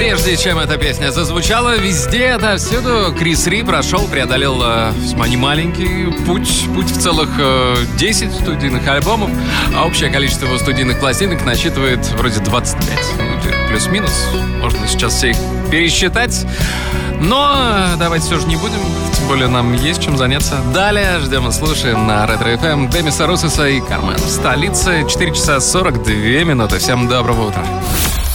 Прежде чем эта песня зазвучала, везде, отовсюду Крис Ри преодолел весьма немаленький путь в целых 10 студийных альбомов, а общее количество его студийных пластинок насчитывает вроде 25. Плюс-минус, можно сейчас все их пересчитать. Но давайте все же не будем, тем более нам есть чем заняться. Далее ждем и слушаем на Ретро FM Демиса Руссоса и Кармен в столице. 4 часа 42 минуты. Всем доброго утра.